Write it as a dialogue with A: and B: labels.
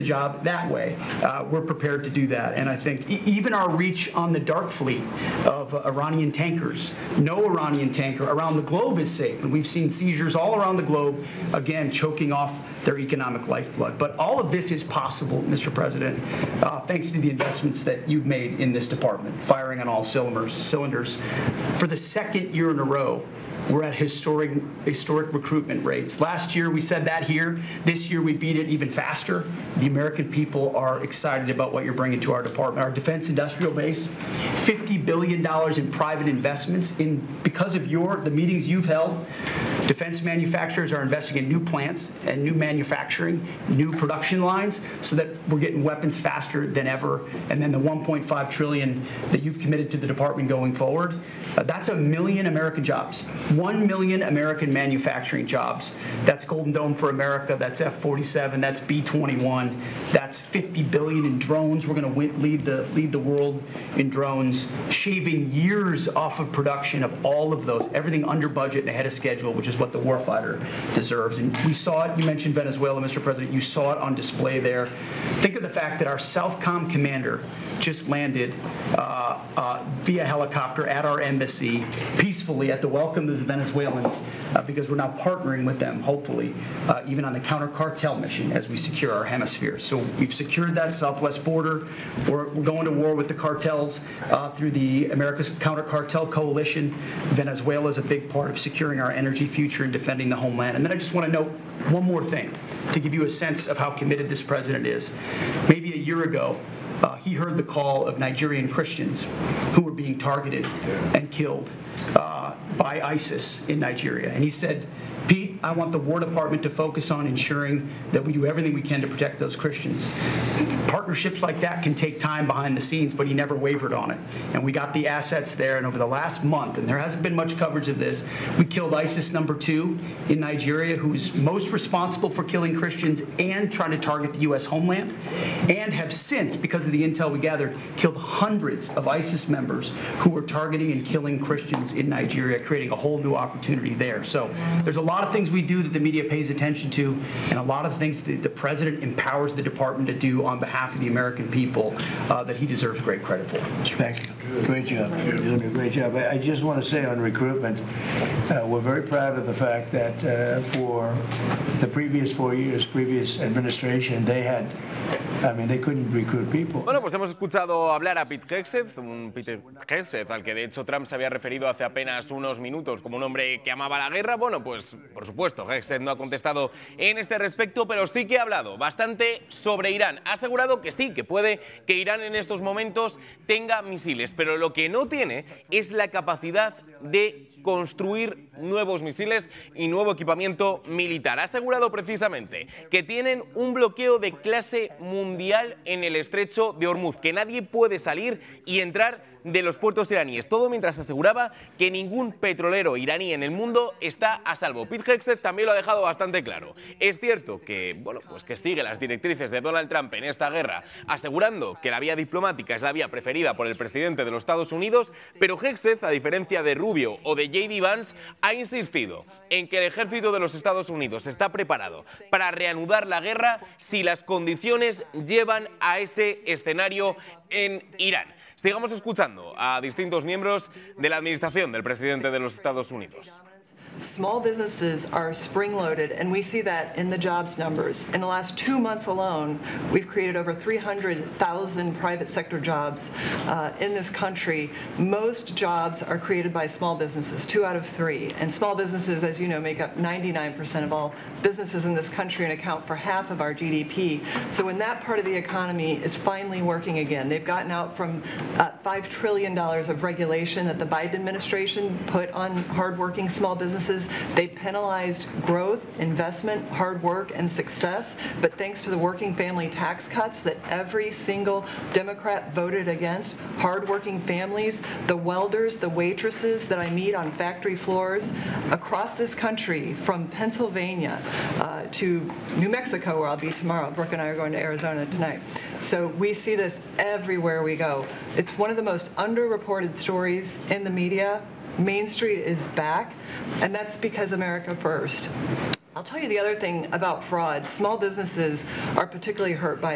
A: job that way. We're prepared to do that. And I think even our reach on the dark fleet of Iranian tankers, no Iranian tanker around the globe is safe. And we've seen seizures all around the globe, again, choking off their economic lifeblood. But all of this is possible, Mr. President, thanks to the investments that you've made in this department, firing on all cylinders. For the second year in a row, we're at historic recruitment rates. Last year, we said that here. This year, we beat it even faster. The American people are excited about what you're bringing to our department. Our defense industrial base, $50 billion in private investments. Because of the meetings you've held, defense manufacturers are investing in new plants and new manufacturing, new production lines, so that we're getting weapons faster than ever. And then the $1.5 trillion that you've committed to the department going forward, that's 1 million American jobs. 1 million American manufacturing jobs. That's Golden Dome for America. That's F-47. That's B-21. That's $50 billion in drones. We're going to lead the world in drones, shaving years off of production of all of those, everything under budget and ahead of schedule, which is what the warfighter deserves. And we saw it. You mentioned Venezuela, Mr. President. You saw it on display there. Think of the fact that our Southcom commander just landed via helicopter at our embassy peacefully at the welcome of the Venezuelans, because we're now partnering with them, hopefully, even on the counter-cartel mission as we secure our hemisphere. So we've secured that southwest border. We're going to war with the cartels through the America's Counter-Cartel Coalition. Venezuela is a big part of securing our energy future and defending the homeland. And then I just want to note one more thing to give you a sense of how committed this president is. Maybe a year ago, he heard the call of Nigerian Christians who were being targeted and killed by ISIS in Nigeria. And he said, Pete, I want the War Department to focus on ensuring that we do everything we can to protect those Christians. Partnerships like that can take time behind the scenes, but he never wavered on it. And we got the assets there, and over the last month, and there hasn't been much coverage of this, we killed ISIS number 2 in Nigeria, who's most responsible for killing Christians and trying to target the U.S. homeland, and have since, because of the intel we gathered, killed hundreds of ISIS members who were targeting and killing Christians in Nigeria, creating a whole new opportunity there. So there's a lot of things we do that the media pays attention to, and a lot of things that the president empowers the department to do on behalf of the American people that he deserves great credit for.
B: Thank you. Great job. You're doing a great job. I just want to say on recruitment, we're very proud of the fact that for the previous 4 years, previous administration, they couldn't recruit people.
C: Bueno, pues hemos escuchado hablar a Pete Hegseth, un Peter Hegseth al que de hecho Trump se había referido hace apenas unos minutos como un hombre que amaba la guerra. Bueno, pues por supuesto, Hegseth no ha contestado en este respecto, pero sí que ha hablado bastante sobre Irán. Ha asegurado que sí, que puede que Irán en estos momentos tenga misiles, pero lo que no tiene es la capacidad de construir nuevos misiles y nuevo equipamiento militar. Ha asegurado precisamente que tienen un bloqueo de clase mundial en el estrecho de Hormuz, que nadie puede salir y entrar de los puertos iraníes. Todo mientras aseguraba que ningún petrolero iraní en el mundo está a salvo. Pete Hegseth también lo ha dejado bastante claro. Es cierto que, bueno, pues que sigue las directrices de Donald Trump en esta guerra, asegurando que la vía diplomática es la vía preferida por el presidente de los Estados Unidos, pero Hegseth, a diferencia de Rubio o de J.D. Vance, ha insistido en que el ejército de los Estados Unidos está preparado para reanudar la guerra si las condiciones llevan a ese escenario en Irán. Sigamos escuchando a distintos miembros de la administración del presidente de los Estados Unidos.
D: Small businesses are spring-loaded, and we see that in the jobs numbers. In the last 2 months alone, we've created over 300,000 private sector jobs in this country. Most jobs are created by small businesses, 2 out of 3. And small businesses, as you know, make up 99% of all businesses in this country and account for half of our GDP. So when that part of the economy is finally working again, they've gotten out from $5 trillion of regulation that the Biden administration put on hardworking small businesses. They penalized growth, investment, hard work, and success. But thanks to the working family tax cuts that every single Democrat voted against, hardworking families, the welders, the waitresses that I meet on factory floors across this country, from Pennsylvania to New Mexico, where I'll be tomorrow. Brooke and I are going to Arizona tonight. So we see this everywhere we go. It's one of the most underreported stories in the media. Main Street is back, and that's because America first. I'll tell you the other thing about fraud. Small businesses are particularly hurt by